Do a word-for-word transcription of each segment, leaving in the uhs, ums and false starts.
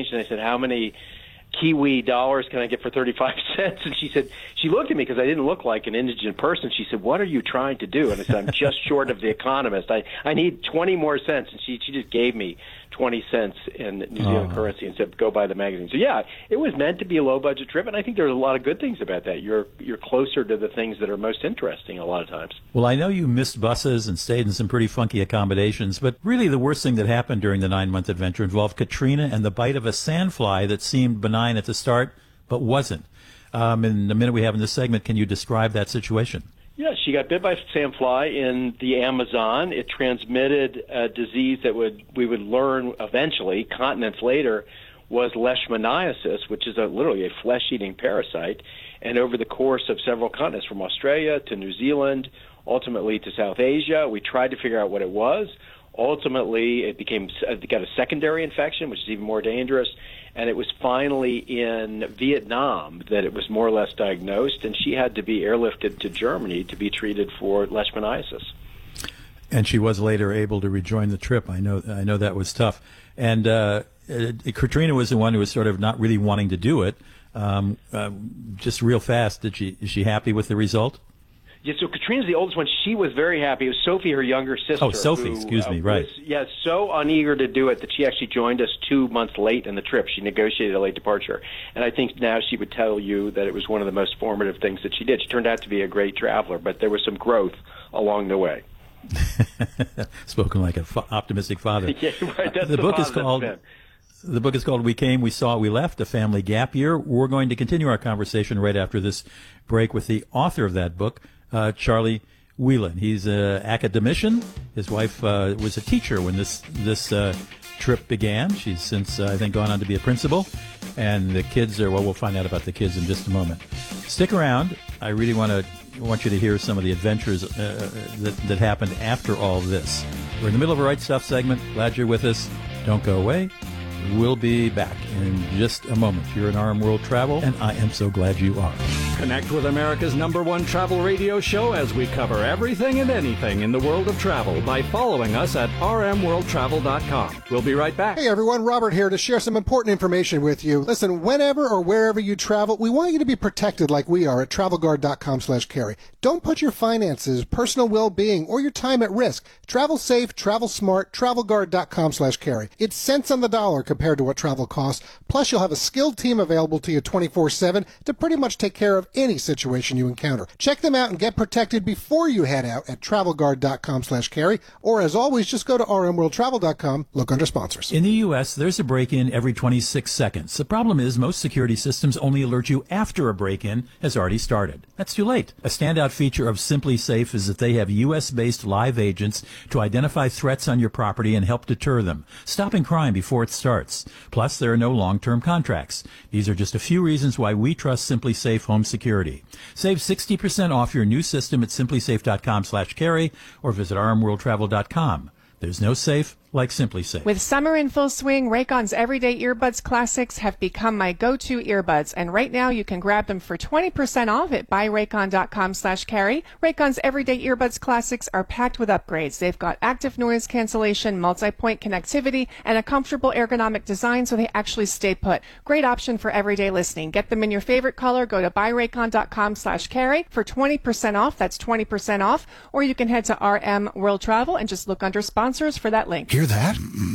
changed, and I said, how many Kiwi dollars can I get for thirty-five cents? And she said, she looked at me because I didn't look like an indigent person. She said, what are you trying to do? And I said, I'm just short of The Economist. I, I need twenty more cents. And she, she just gave me twenty cents in New Zealand oh. currency and said, go buy the magazine. So, yeah, it was meant to be a low-budget trip, and I think there's a lot of good things about that. You're you're closer to the things that are most interesting a lot of times. Well, I know you missed buses and stayed in some pretty funky accommodations, but really the worst thing that happened during the nine-month adventure involved Katrina and the bite of a sandfly that seemed benign at the start but wasn't. Um, in the minute we have in this segment, can you describe that situation? Yeah, she got bit by a sandfly in the Amazon. It transmitted a disease that would we would learn eventually, continents later, was leishmaniasis, which is a, literally a flesh-eating parasite. And over the course of several continents, from Australia to New Zealand, ultimately to South Asia, we tried to figure out what it was. Ultimately, it became it got a secondary infection, which is even more dangerous. And it was finally in Vietnam that it was more or less diagnosed, and she had to be airlifted to Germany to be treated for leishmaniasis. And she was later able to rejoin the trip. I know I know that was tough. And uh, uh, Katrina was the one who was sort of not really wanting to do it. Um, uh, just real fast, did she? Is she happy with the result? Yeah, so Katrina's the oldest one. She was very happy. It was Sophie, her younger sister. Oh, Sophie, who, excuse me, uh, right. Was, yeah, so uneager to do it that she actually joined us two months late in the trip. She negotiated a late departure. And I think now she would tell you that it was one of the most formative things that she did. She turned out to be a great traveler, but there was some growth along the way. Spoken like an fa- optimistic father. Yeah, right. That's the, the book is positive called... spin. The book is called We Came, We Saw, We Left, A Family Gap Year. We're going to continue our conversation right after this break with the author of that book, uh, Charlie Whelan. He's an academician. His wife uh, was a teacher when this this uh, trip began. She's since, uh, I think, gone on to be a principal. And the kids are, well, we'll find out about the kids in just a moment. Stick around. I really want to want you to hear some of the adventures uh, that, that happened after all this. We're in the middle of a Right Stuff segment. Glad you're with us. Don't go away. We'll be back in just a moment. You're in R M World Travel, and I am so glad you are. Connect with America's number one travel radio show as we cover everything and anything in the world of travel by following us at r m world travel dot com. We'll be right back. Hey everyone, Robert here to share some important information with you. Listen, whenever or wherever you travel, we want you to be protected like we are at travel guard dot com slash carry. Don't put your finances, personal well-being, or your time at risk. Travel safe, travel smart, travel guard dot com slash carry. It's cents on the dollar compared to what travel costs. Plus, you'll have a skilled team available to you twenty-four seven to pretty much take care of any situation you encounter. Check them out and get protected before you head out at travel guard dot com slash carry. Or, as always, just go to r m world travel dot com, look under sponsors. In the U S, there's a break-in every twenty-six seconds. The problem is most security systems only alert you after a break-in has already started. That's too late. A standout feature of Simply Safe is that they have U S-based live agents to identify threats on your property and help deter them, stopping crime before it starts. Plus, there are no long-term contracts. These are just a few reasons why we trust Simply Safe Home Security. Save sixty percent off your new system at simply safe dot com slash carry or visit r m world travel dot com. There's no safe like Simply Safe. With summer in full swing, Raycon's Everyday Earbuds Classics have become my go-to earbuds, and right now you can grab them for twenty percent off at buy raycon dot com slash carry. Raycon's Everyday Earbuds Classics are packed with upgrades. They've got active noise cancellation, multi-point connectivity, and a comfortable ergonomic design so they actually stay put. Great option for everyday listening. Get them in your favorite color. Go to buy raycon dot com slash carry for twenty percent off. That's twenty percent off. Or you can head to R M World Travel and just look under sponsors for that link. Hear that?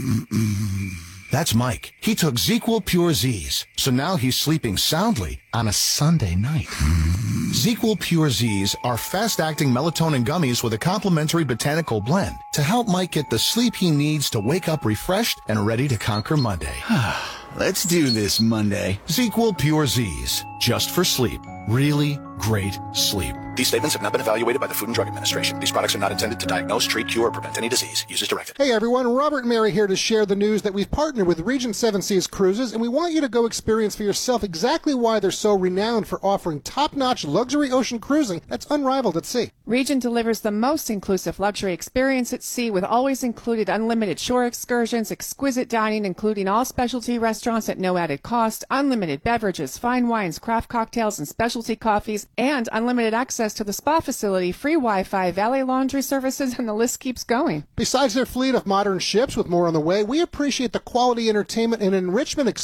That's Mike. He took ZzzQuil Pure Z's, so now he's sleeping soundly on a Sunday night. ZzzQuil Pure Z's are fast-acting melatonin gummies with a complementary botanical blend to help Mike get the sleep he needs to wake up refreshed and ready to conquer Monday. Let's do this Monday. ZzzQuil Pure Z's, just for sleep. Really great sleep. These statements have not been evaluated by the Food and Drug Administration. These products are not intended to diagnose, treat, cure, or prevent any disease. Use as directed. Hey everyone, Robert and Mary here to share the news that we've partnered with Regent Seven Seas Cruises, and we want you to go experience for yourself exactly why they're so renowned for offering top-notch luxury ocean cruising that's unrivaled at sea. Regent delivers the most inclusive luxury experience at sea with always included unlimited shore excursions, exquisite dining including all specialty restaurants at no added cost, unlimited beverages, fine wines, craft cocktails, and specialty coffees, and unlimited access to the spa facility, free Wi-Fi, valet laundry services, and the list keeps going. Besides their fleet of modern ships with more on the way, we appreciate the quality entertainment and enrichment experience